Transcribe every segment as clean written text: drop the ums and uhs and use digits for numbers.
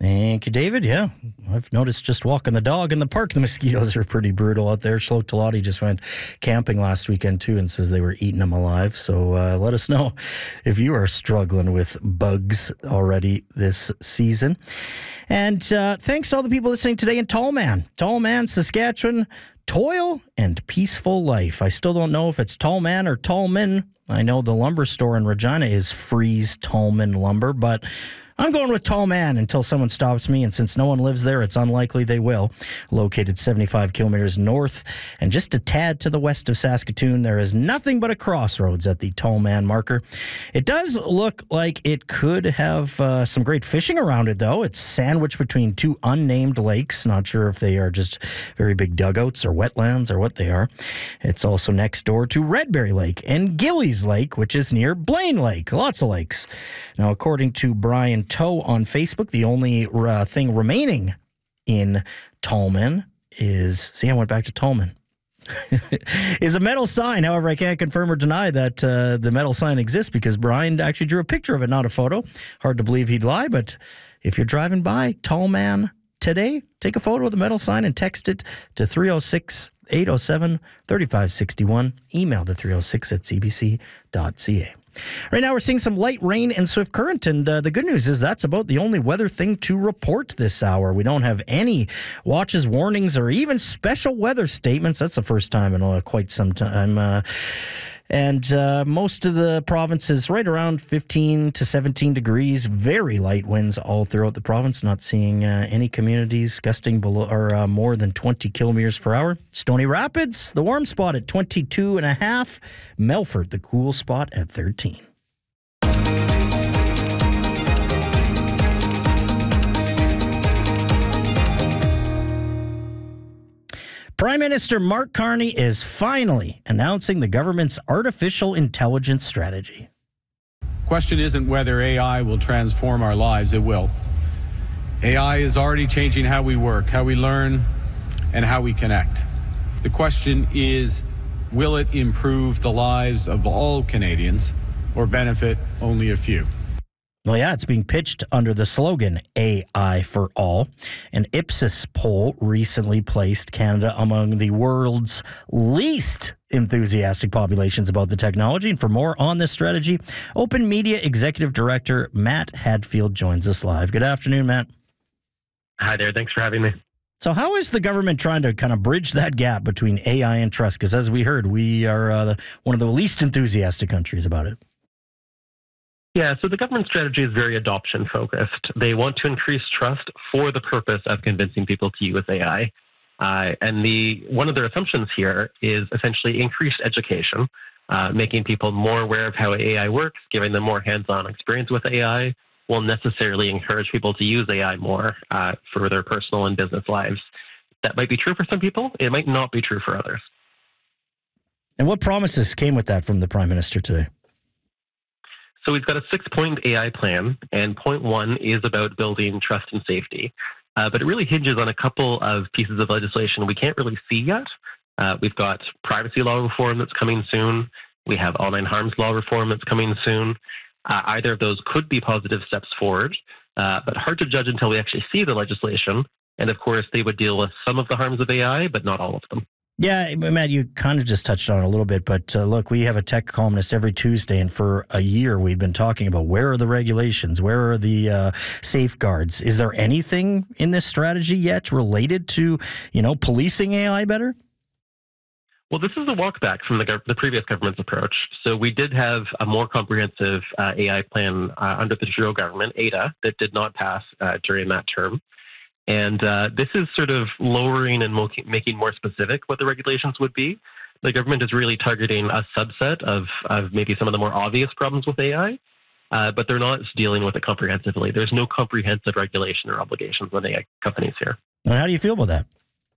Thank you, David. Yeah, I've noticed just walking the dog in the park, the mosquitoes are pretty brutal out there. Shlo Talati just went camping last weekend, too, and says they were eating them alive. So let us know if you are struggling with bugs already this season. And thanks to all the people listening today in Tallman, Saskatchewan. Toil and peaceful life. I still don't know if it's Tallman or Tallman. I know the lumber store in Regina is Freeze Tallman Lumber, but I'm going with Tallman until someone stops me, and since no one lives there, it's unlikely they will. Located 75 kilometers north and just a tad to the west of Saskatoon, there is nothing but a crossroads at the Tallman marker. It does look like it could have some great fishing around it, though. It's sandwiched between two unnamed lakes. Not sure if they are just very big dugouts or wetlands or what they are. It's also next door to Redberry Lake and Gillies Lake, which is near Blaine Lake. Lots of lakes. Now, according to Brian Toe on Facebook, the only thing remaining in Tallman is, I went back to Tallman, is a metal sign. However, I can't confirm or deny that the metal sign exists because Brian actually drew a picture of it, not a photo. Hard to believe he'd lie, but if you're driving by Tallman today, take a photo of the metal sign and text it to 306-807-3561. Email to 306@cbc.ca. Right now, we're seeing some light rain and swift current, and the good news is that's about the only weather thing to report this hour. We don't have any watches, warnings, or even special weather statements. That's the first time in quite some time. And most of the province is right around 15 to 17 degrees. Very light winds all throughout the province. Not seeing any communities gusting below or more than 20 kilometers per hour. Stony Rapids, the warm spot at 22.5. Melfort, the cool spot at 13. Prime Minister Mark Carney is finally announcing the government's artificial intelligence strategy. Question isn't whether AI will transform our lives. It will. AI is already changing how we work, how we learn, and how we connect. The question is, will it improve the lives of all Canadians or benefit only a few? Well, yeah, it's being pitched under the slogan AI for All. An Ipsos poll recently placed Canada among the world's least enthusiastic populations about the technology. And for more on this strategy, Open Media Executive Director Matt Hadfield joins us live. Good afternoon, Matt. Hi there. Thanks for having me. So how is the government trying to kind of bridge that gap between AI and trust? Because as we heard, we are one of the least enthusiastic countries about it. Yeah, so the government strategy is very adoption focused. They want to increase trust for the purpose of convincing people to use AI. And one of their assumptions here is essentially increased education, making people more aware of how AI works, giving them more hands-on experience with AI will necessarily encourage people to use AI more for their personal and business lives. That might be true for some people. It might not be true for others. And what promises came with that from the Prime Minister today? So we've got a 6-point AI plan, and point 1 is about building trust and safety. But it really hinges on a couple of pieces of legislation we can't really see yet. We've got privacy law reform that's coming soon. We have online harms law reform that's coming soon. Either of those could be positive steps forward, but hard to judge until we actually see the legislation. And of course, they would deal with some of the harms of AI, but not all of them. Yeah, Matt, you kind of just touched on it a little bit, but look, we have a tech columnist every Tuesday, and for a year we've been talking about where are the regulations, where are the safeguards. Is there anything in this strategy yet related to, policing AI better? Well, this is a walk back from the previous government's approach. So we did have a more comprehensive AI plan under the Trudeau government, ADA, that did not pass during that term. And this is sort of lowering and making more specific what the regulations would be. The government is really targeting a subset of maybe some of the more obvious problems with AI, but they're not dealing with it comprehensively. There's no comprehensive regulation or obligations on AI companies here. And how do you feel about that?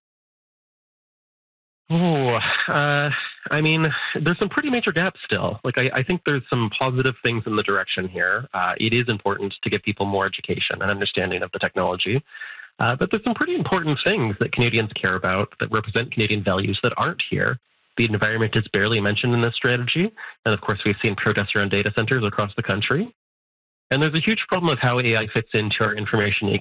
There's some pretty major gaps still. I think there's some positive things in the direction here. It is important to give people more education and understanding of the technology. But there's some pretty important things that Canadians care about that represent Canadian values that aren't here. The environment is barely mentioned in this strategy. And of course, we've seen protests around data centers across the country. And there's a huge problem of how AI fits into our information